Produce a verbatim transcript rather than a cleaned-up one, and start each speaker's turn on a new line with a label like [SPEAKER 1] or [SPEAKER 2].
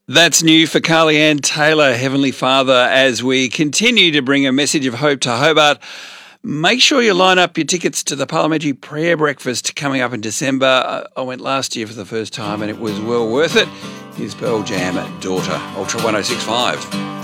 [SPEAKER 1] That's new for Carly Ann Taylor, Heavenly Father, as we continue to bring a message of hope to Hobart. Make sure you line up your tickets to the Parliamentary Prayer Breakfast coming up in December. I went last year for the first time and it was well worth it. Here's Pearl Jam, Daughter, Ultra one oh six point five.